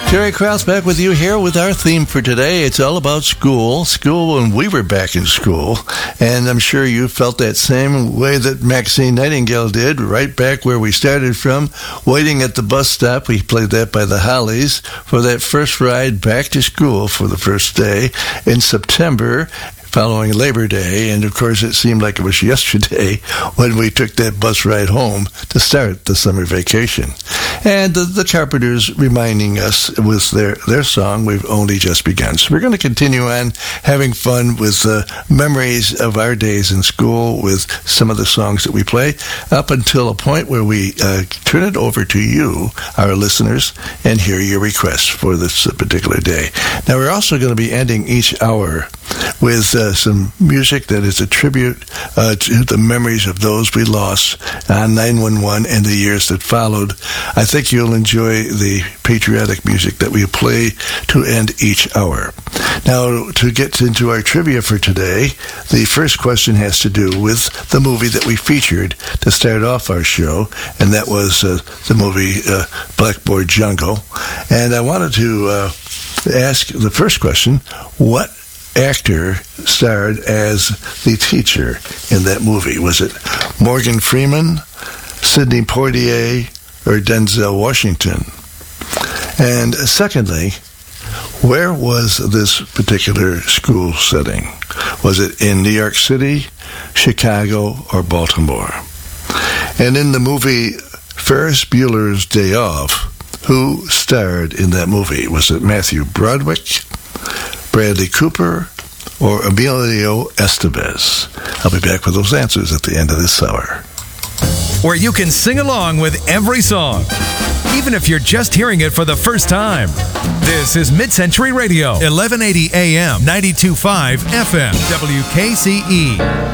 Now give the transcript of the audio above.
Jerry Krause back with you here with our theme for today. It's all about school when we were back in school. And I'm sure you felt that same way that Maxine Nightingale did, right back where we started from, waiting at the bus stop. We played that by the Hollies for that first ride back to school for the first day in September, following Labor Day, and of course it seemed like it was yesterday when we took that bus ride home to start the summer vacation. And the Carpenters reminding us it was their song, We've Only Just Begun. So we're going to continue on having fun with memories of our days in school with some of the songs that we play up until a point where we turn it over to you, our listeners, and hear your requests for this particular day. Now we're also going to be ending each hour with some music that is a tribute to the memories of those we lost on 9/11 and the years that followed. I think you'll enjoy the patriotic music that we play to end each hour. Now, to get into our trivia for today, the first question has to do with the movie that we featured to start off our show, and that was the movie Blackboard Jungle. And I wanted to ask the first question, what actor starred as the teacher in that movie? Was it Morgan Freeman, Sidney Poitier, or Denzel Washington? And secondly, where was this particular school setting? Was it in New York City, Chicago, or Baltimore? And in the movie Ferris Bueller's Day Off, who starred in that movie? Was it Matthew Broderick, Bradley Cooper, or Emilio Estevez? I'll be back with those answers at the end of this hour. Where you can sing along with every song, even if you're just hearing it for the first time. This is Mid-Century Radio, 1180 AM, 92.5 FM, WKCE.